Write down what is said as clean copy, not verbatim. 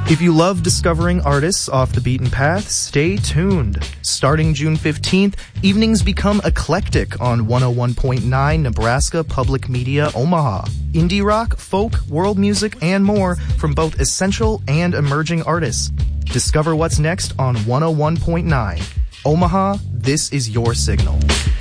If you love discovering artists off the beaten path, stay tuned. Starting June 15th, evenings become eclectic on 101.9 Nebraska Public Media Omaha. Indie rock, folk, world music, and more from both essential and emerging artists. Discover what's next on 101.9. Omaha, this is your signal.